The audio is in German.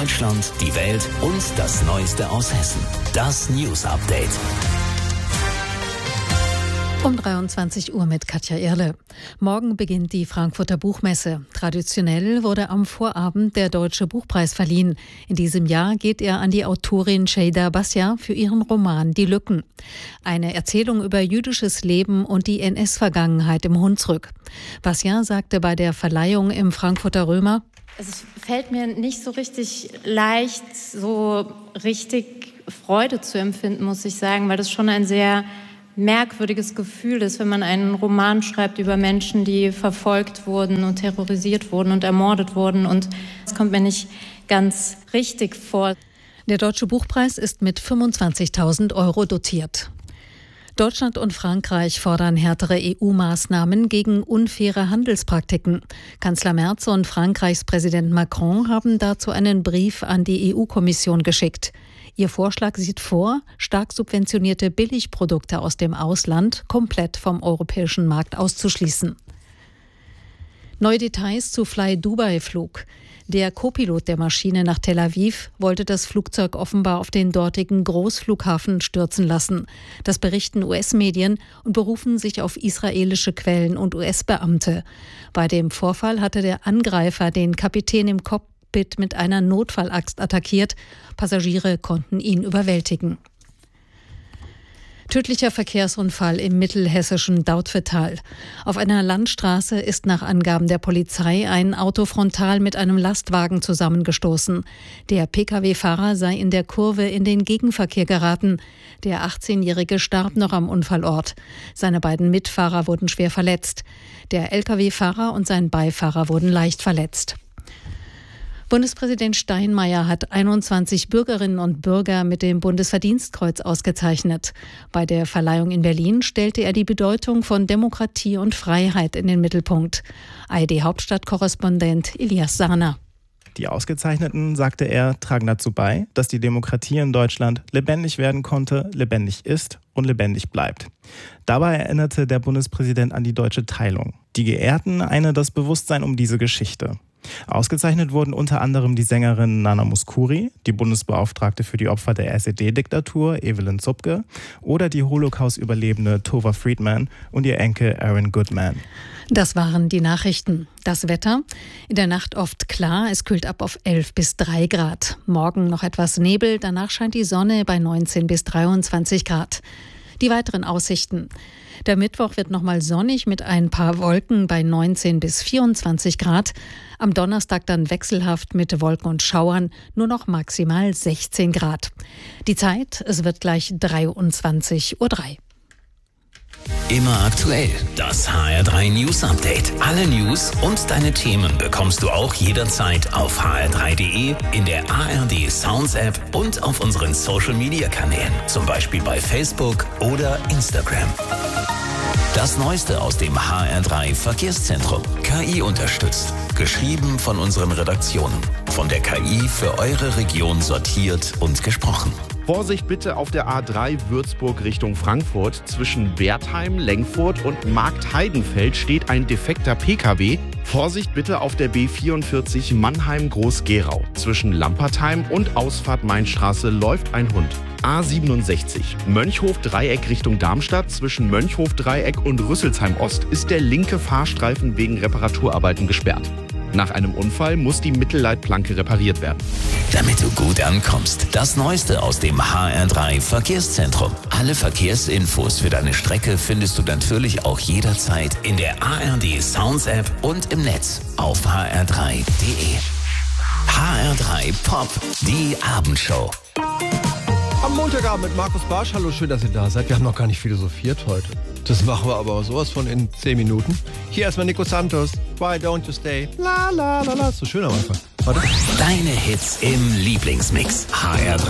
Deutschland, die Welt und das Neueste aus Hessen. Das News Update. Um 23 Uhr mit Katja Erle. Morgen beginnt die Frankfurter Buchmesse. Traditionell wurde am Vorabend der Deutsche Buchpreis verliehen. In diesem Jahr geht er an die Autorin Şeyda Basya für ihren Roman Die Lücken. Eine Erzählung über jüdisches Leben und die NS-Vergangenheit im Hunsrück. Basya sagte bei der Verleihung im Frankfurter Römer: Es fällt mir nicht so richtig leicht, so richtig Freude zu empfinden, muss ich sagen, weil das schon ein sehr merkwürdiges Gefühl ist, wenn man einen Roman schreibt über Menschen, die verfolgt wurden und terrorisiert wurden und ermordet wurden. Und das kommt mir nicht ganz richtig vor. Der Deutsche Buchpreis ist mit 25.000 € dotiert. Deutschland und Frankreich fordern härtere EU-Maßnahmen gegen unfaire Handelspraktiken. Kanzler Merz und Frankreichs Präsident Macron haben dazu einen Brief an die EU-Kommission geschickt. Ihr Vorschlag sieht vor, stark subventionierte Billigprodukte aus dem Ausland komplett vom europäischen Markt auszuschließen. Neue Details zu Fly-Dubai-Flug. Der Co-Pilot der Maschine nach Tel Aviv wollte das Flugzeug offenbar auf den dortigen Großflughafen stürzen lassen. Das berichten US-Medien und berufen sich auf israelische Quellen und US-Beamte. Bei dem Vorfall hatte der Angreifer den Kapitän im Cockpit mit einer Notfallaxt attackiert. Passagiere konnten ihn überwältigen. Tödlicher Verkehrsunfall im mittelhessischen Dautphetal. Auf einer Landstraße ist nach Angaben der Polizei ein Auto frontal mit einem Lastwagen zusammengestoßen. Der Pkw-Fahrer sei in der Kurve in den Gegenverkehr geraten. Der 18-Jährige starb noch am Unfallort. Seine beiden Mitfahrer wurden schwer verletzt. Der Lkw-Fahrer und sein Beifahrer wurden leicht verletzt. Bundespräsident Steinmeier hat 21 Bürgerinnen und Bürger mit dem Bundesverdienstkreuz ausgezeichnet. Bei der Verleihung in Berlin stellte er die Bedeutung von Demokratie und Freiheit in den Mittelpunkt. ARD-Hauptstadtkorrespondent Elias Sahner. Die Ausgezeichneten, sagte er, tragen dazu bei, dass die Demokratie in Deutschland lebendig werden konnte, lebendig ist und lebendig bleibt. Dabei erinnerte der Bundespräsident an die deutsche Teilung. Die Geehrten eine das Bewusstsein um diese Geschichte. Ausgezeichnet wurden unter anderem die Sängerin Nana Mouskouri, die Bundesbeauftragte für die Opfer der SED-Diktatur Evelyn Zupke oder die Holocaust-Überlebende Tova Friedman und ihr Enkel Aaron Goodman. Das waren die Nachrichten. Das Wetter: in der Nacht oft klar, es kühlt ab auf 11 bis 3 Grad. Morgen noch etwas Nebel, danach scheint die Sonne bei 19 bis 23 Grad. Die weiteren Aussichten: Der Mittwoch wird nochmal sonnig mit ein paar Wolken bei 19 bis 24 Grad. Am Donnerstag dann wechselhaft mit Wolken und Schauern, nur noch maximal 16 Grad. Die Zeit: es wird gleich 23:03 Uhr. Immer aktuell. Das HR3 News Update. Alle News und deine Themen bekommst du auch jederzeit auf hr3.de, in der ARD Sounds App und auf unseren Social Media Kanälen. Zum Beispiel bei Facebook oder Instagram. Das Neueste aus dem HR3 Verkehrszentrum. KI unterstützt. Geschrieben von unseren Redaktionen. Von der KI für eure Region sortiert und gesprochen. Vorsicht bitte auf der A3 Würzburg Richtung Frankfurt. Zwischen Wertheim, Lengfurt und Marktheidenfeld steht ein defekter Pkw. Vorsicht bitte auf der B44 Mannheim-Groß-Gerau. Zwischen Lampertheim und Ausfahrt Mainstraße läuft ein Hund. A67 Mönchhof-Dreieck Richtung Darmstadt. Zwischen Mönchhof-Dreieck und Rüsselsheim-Ost ist der linke Fahrstreifen wegen Reparaturarbeiten gesperrt. Nach einem Unfall muss die Mittelleitplanke repariert werden. Damit du gut ankommst, das Neueste aus dem HR3 Verkehrszentrum. Alle Verkehrsinfos für deine Strecke findest du natürlich auch jederzeit in der ARD Sounds App und im Netz auf hr3.de. HR3 Pop, die Abendshow. Am Montagabend mit Markus Barsch. Hallo, schön, dass ihr da seid. Wir haben noch gar nicht philosophiert heute. Das machen wir aber sowas von in 10 Minuten. Hier erstmal Nico Santos. Why don't you stay? La la la la. So schön am Anfang. Warte. Deine Hits im Lieblingsmix. HR3